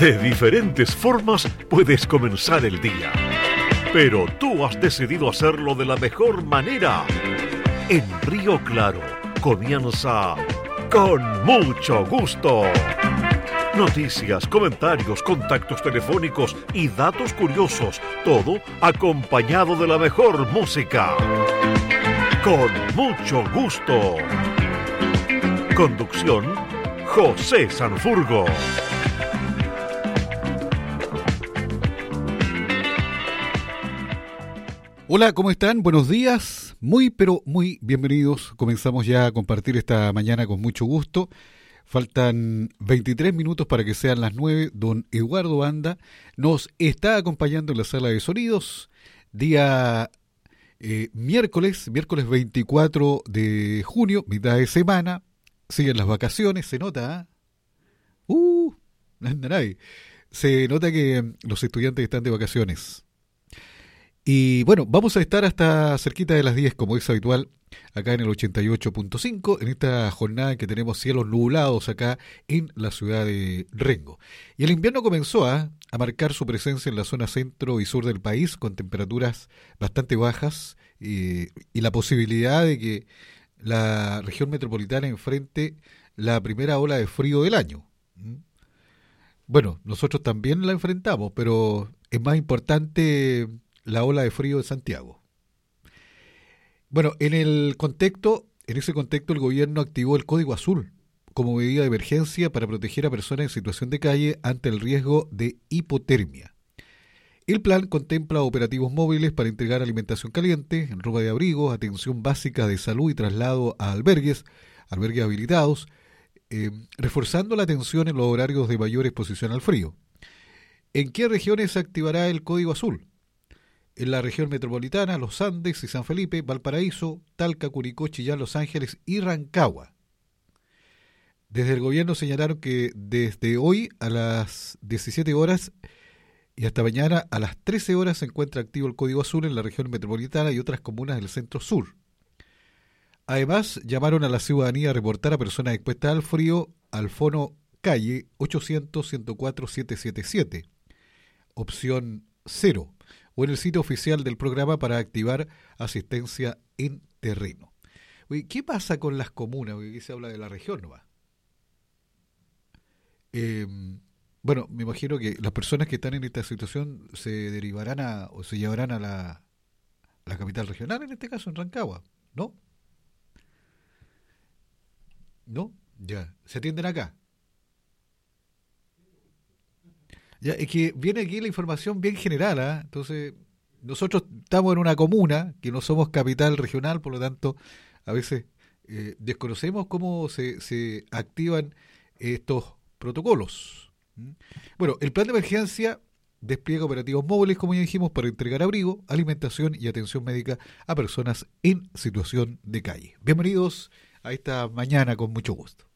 De diferentes formas puedes comenzar el día, pero tú has decidido hacerlo de la mejor manera. En Río Claro comienza Con Mucho Gusto. Noticias, comentarios, contactos telefónicos y datos curiosos, todo acompañado de la mejor música. Con Mucho Gusto. Conducción, José Sanfurgo. Hola, ¿cómo están? Buenos días. Pero muy bienvenidos. Comenzamos ya a compartir esta mañana con mucho gusto. Faltan 23 minutos para que sean las 9. Don Eduardo Banda nos está acompañando en la sala de sonidos. Día miércoles 24 de junio, mitad de semana. Siguen las vacaciones, se nota. Se nota que los estudiantes están de vacaciones. Y bueno, vamos a estar hasta cerquita de las 10, como es habitual, acá en el 88.5, en esta jornada en que tenemos cielos nublados acá en la ciudad de Rengo. Y el invierno comenzó a marcar su presencia en la zona centro y sur del país, con temperaturas bastante bajas y la posibilidad de que la región metropolitana enfrente la primera ola de frío del año. Bueno, nosotros también la enfrentamos, pero es más importante la ola de frío de Santiago. Bueno, en ese contexto el gobierno activó el Código Azul como medida de emergencia para proteger a personas en situación de calle ante el riesgo de hipotermia. El plan contempla operativos móviles para entregar alimentación caliente, ropa de abrigo, atención básica de salud y traslado a albergues habilitados, reforzando la atención en los horarios de mayor exposición al frío. ¿En qué regiones se activará el Código Azul? En la región metropolitana, Los Andes y San Felipe, Valparaíso, Talca, Curicó, Chillán, Los Ángeles y Rancagua. Desde el gobierno señalaron que desde hoy a las 17 horas y hasta mañana a las 13 horas se encuentra activo el Código Azul en la región metropolitana y otras comunas del centro sur. Además, llamaron a la ciudadanía a reportar a personas expuestas al frío al fono calle 800-104-777, opción 0, o en el sitio oficial del programa para activar asistencia en terreno. Oye, ¿qué pasa con las comunas? Porque aquí se habla de la región nomás. Bueno, me imagino que las personas que están en esta situación se derivarán o se llevarán a la capital regional, en este caso en Rancagua, ¿no? ¿No? Ya, se atienden acá. Ya, es que viene aquí la información bien general, ¿eh? Entonces, nosotros estamos en una comuna, que no somos capital regional, por lo tanto, a veces desconocemos cómo se activan estos protocolos. Bueno, el plan de emergencia despliega operativos móviles, como ya dijimos, para entregar abrigo, alimentación y atención médica a personas en situación de calle. Bienvenidos a esta mañana con mucho gusto.